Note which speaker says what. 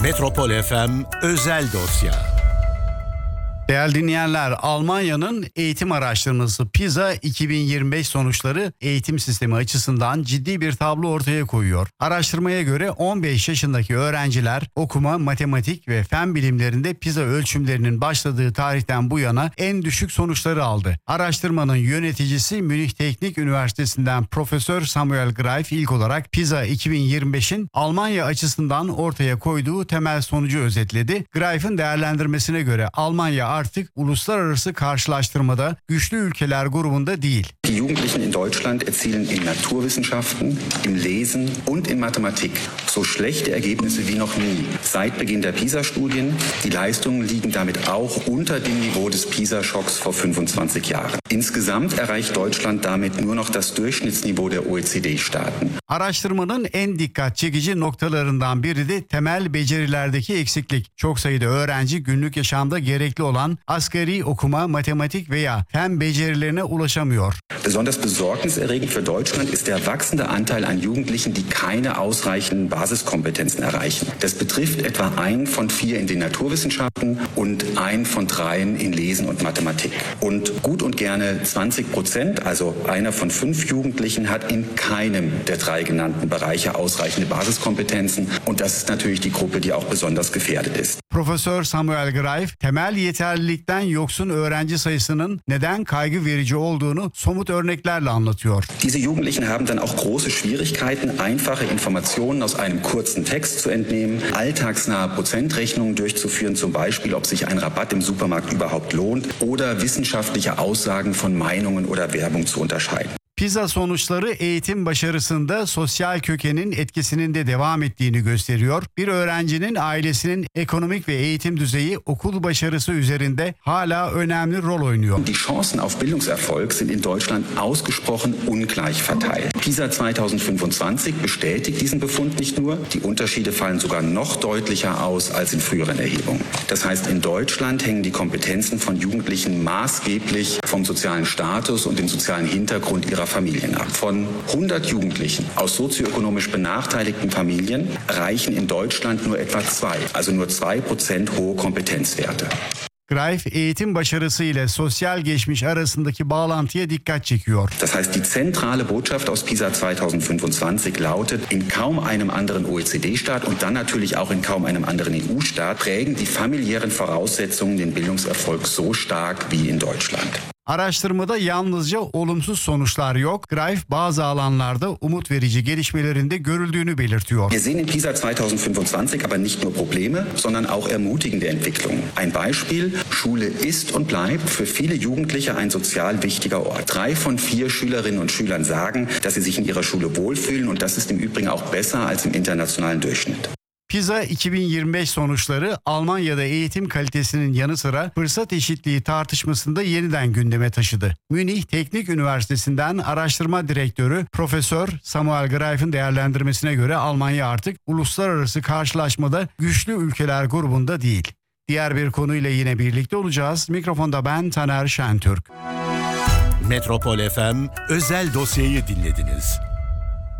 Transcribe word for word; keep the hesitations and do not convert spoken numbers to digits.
Speaker 1: Metropol F M özel dosya.
Speaker 2: Değerli dinleyenler, Almanya'nın eğitim araştırması PISA iki bin yirmi beş sonuçları eğitim sistemi açısından ciddi bir tablo ortaya koyuyor. Araştırmaya göre on beş yaşındaki öğrenciler okuma, matematik ve fen bilimlerinde PISA ölçümlerinin başladığı tarihten bu yana en düşük sonuçları aldı. Araştırmanın yöneticisi Münih Teknik Üniversitesi'nden Profesör Samuel Greif ilk olarak PISA iki bin yirmi beşin Almanya açısından ortaya koyduğu temel sonucu özetledi. Greif'in değerlendirmesine göre Almanya artık uluslararası karşılaştırmada güçlü ülkeler grubunda değil.
Speaker 3: Die Jugendlichen in Deutschland erzielen in Naturwissenschaften, im Lesen und in Mathematik so schlechte Ergebnisse wie noch nie. Seit Beginn der PISA-Studien, die Leistungen liegen damit auch unter dem Niveau des PISA-Schocks vor fünfundzwanzig Jahren. Insgesamt erreicht Deutschland damit nur noch das Durchschnittsniveau der O E C D-Staaten.
Speaker 2: Araştırmanın en dikkat çekici noktalarından biri de temel becerilerdeki eksiklik. Çok sayıda öğrenci günlük yaşamda gerekli olan asgari okuma, matematik veya fen becerilerine ulaşamıyor.
Speaker 3: Besonders besorgniserregend für Deutschland ist der wachsende Anteil an Jugendlichen, die keine ausreichenden Basiskompetenzen erreichen. Das betrifft etwa einen von vier in den Naturwissenschaften und einen von dreien in Lesen und Mathematik. Und gut und gerne zwanzig Prozent, also einer von fünf Jugendlichen, hat in keinem der drei genannten Bereiche ausreichende Basiskompetenzen. Und das ist natürlich die Gruppe, die auch besonders gefährdet ist.
Speaker 2: Profesör Samuel Greif, temel yeterlilikten yoksun öğrenci sayısının neden kaygı verici olduğunu somut örneklerle anlatıyor.
Speaker 3: Diese Jugendlichen haben dann auch große Schwierigkeiten, einfache Informationen aus einem kurzen Text zu entnehmen, alltagsnahe Prozentrechnungen durchzuführen, zum Beispiel, ob sich ein Rabatt im Supermarkt überhaupt lohnt, oder wissenschaftliche Aussagen von Meinungen oder Werbung zu unterscheiden.
Speaker 2: PISA sonuçları eğitim başarısında sosyal kökenin etkisinin de devam ettiğini gösteriyor. Bir öğrencinin ailesinin ekonomik ve eğitim düzeyi okul başarısı üzerinde hala önemli rol oynuyor.
Speaker 3: Die Chancen auf Bildungserfolg sind in Deutschland ausgesprochen ungleich verteilt. PISA zwanzig fünfundzwanzig bestätigt diesen Befund nicht nur, die Unterschiede fallen sogar noch deutlicher aus als in früheren Erhebungen. Das heißt, in Deutschland hängen die Kompetenzen von Jugendlichen maßgeblich vom sozialen Status und dem sozialen Hintergrund ihrer Familien ab. Von hundert Jugendlichen aus sozioökonomisch benachteiligten Familien reichen in Deutschland nur etwa zwei, also nur zwei Prozent hohe Kompetenzwerte.
Speaker 2: Greif, eğitim başarısı ile sosyal geçmiş arasındaki bağlantıya dikkat çekiyor.
Speaker 3: Das heißt, die zentrale Botschaft aus PISA zwanzig fünfundzwanzig lautet, in kaum einem anderen O E C D-Staat und dann natürlich auch in kaum einem anderen E U-Staat prägen die familiären Voraussetzungen den Bildungserfolg so stark wie in Deutschland.
Speaker 2: Araştırmada yalnızca olumsuz sonuçlar yok. Greif bazı alanlarda umut verici gelişmelerinde görüldüğünü belirtiyor.
Speaker 3: Wir sehen in PISA zwanzig fünfundzwanzig aber nicht nur Probleme, sondern auch ermutigende Entwicklungen. Ein Beispiel: Schule ist und bleibt für viele Jugendliche ein sozial wichtiger Ort. Drei von vier Schülerinnen und Schülern sagen, dass sie sich in ihrer Schule wohlfühlen und das ist im Übrigen auch besser als im internationalen Durchschnitt.
Speaker 2: PISA iki bin yirmi beş sonuçları Almanya'da eğitim kalitesinin yanı sıra fırsat eşitliği tartışmasında yeniden gündeme taşıdı. Münih Teknik Üniversitesi'nden araştırma direktörü Profesör Samuel Greif'in değerlendirmesine göre Almanya artık uluslararası karşılaşmada güçlü ülkeler grubunda değil. Diğer bir konuyla yine birlikte olacağız. Mikrofonda ben Taner Şentürk.
Speaker 1: Metropol F M özel dosyayı dinlediniz.